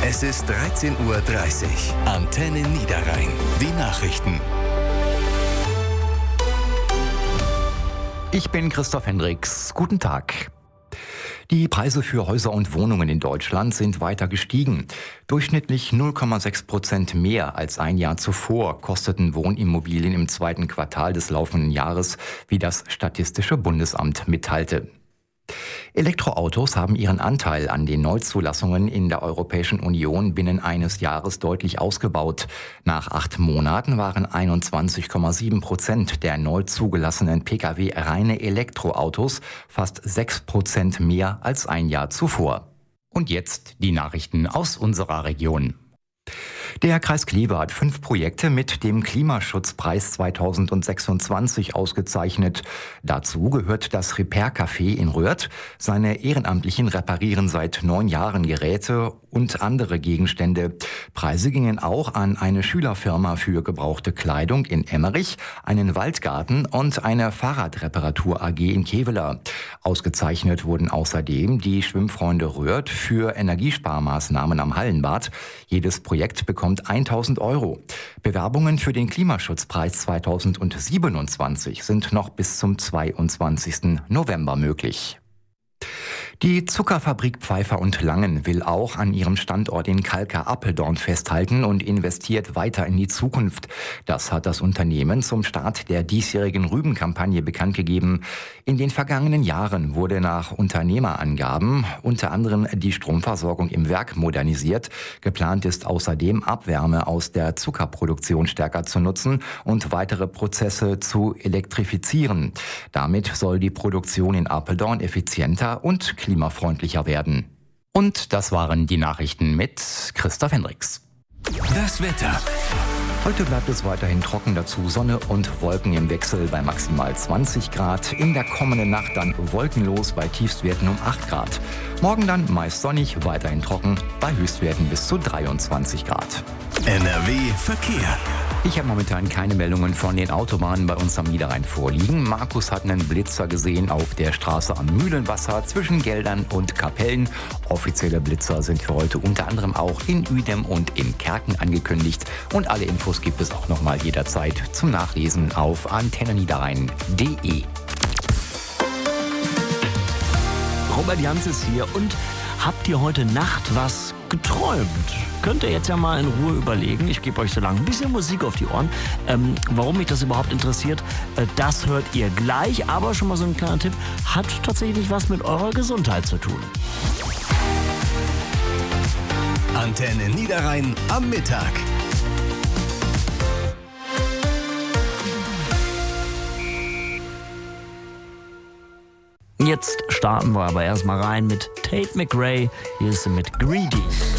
Es ist 13:30 Uhr. Antenne Niederrhein. Die Nachrichten. Ich bin Christoph Hendricks. Guten Tag. Die Preise für Häuser und Wohnungen in Deutschland sind weiter gestiegen. Durchschnittlich 0,6% mehr als ein Jahr zuvor kosteten Wohnimmobilien im zweiten Quartal des laufenden Jahres, wie das Statistische Bundesamt mitteilte. Elektroautos haben ihren Anteil an den Neuzulassungen in der Europäischen Union binnen eines Jahres deutlich ausgebaut. Nach 8 Monaten waren 21,7% der neu zugelassenen Pkw reine Elektroautos, fast 6% mehr als ein Jahr zuvor. Und jetzt die Nachrichten aus unserer Region. Der Kreis Kleve hat 5 Projekte mit dem Klimaschutzpreis 2026 ausgezeichnet. Dazu gehört das Repair-Café in Röhrd. Seine Ehrenamtlichen reparieren seit 9 Jahren Geräte und andere Gegenstände. Preise gingen auch an eine Schülerfirma für gebrauchte Kleidung in Emmerich, einen Waldgarten und eine Fahrradreparatur AG in Kevela. Ausgezeichnet wurden außerdem die Schwimmfreunde Röhrd für Energiesparmaßnahmen am Hallenbad. Jedes Projekt bekommt 1.000 €. Bewerbungen für den Klimaschutzpreis 2027 sind noch bis zum 22. November möglich. Die Zuckerfabrik Pfeiffer und Langen will auch an ihrem Standort in Kalka-Apeldoorn festhalten und investiert weiter in die Zukunft. Das hat das Unternehmen zum Start der diesjährigen Rübenkampagne bekannt gegeben. In den vergangenen Jahren wurde nach Unternehmerangaben unter anderem die Stromversorgung im Werk modernisiert. Geplant ist außerdem, Abwärme aus der Zuckerproduktion stärker zu nutzen und weitere Prozesse zu elektrifizieren. Damit soll die Produktion in Apeldoorn effizienter und klimafreundlicher werden. Und das waren die Nachrichten mit Christoph Hendricks. Das Wetter. Heute bleibt es weiterhin trocken, dazu Sonne und Wolken im Wechsel bei maximal 20 Grad. In der kommenden Nacht dann wolkenlos bei Tiefstwerten um 8 Grad. Morgen dann meist sonnig, weiterhin trocken bei Höchstwerten bis zu 23 Grad. NRW Verkehr. Ich habe momentan keine Meldungen von den Autobahnen bei uns am Niederrhein vorliegen. Markus hat einen Blitzer gesehen auf der Straße am Mühlenwasser zwischen Geldern und Kapellen. Offizielle Blitzer sind für heute unter anderem auch in Uedem und in Kerken angekündigt. Und alle Infos gibt es auch nochmal jederzeit zum Nachlesen auf antenneniederrhein.de. Robert Jans ist hier und habt ihr heute Nacht was geträumt? Könnt ihr jetzt ja mal in Ruhe überlegen. Ich gebe euch so lange ein bisschen Musik auf die Ohren. Warum mich das überhaupt interessiert, das hört ihr gleich. Aber schon mal so ein kleiner Tipp, hat tatsächlich was mit eurer Gesundheit zu tun. Antenne Niederrhein am Mittag. Jetzt starten wir aber erstmal rein mit Tate McRae. Hier ist sie mit Greedy.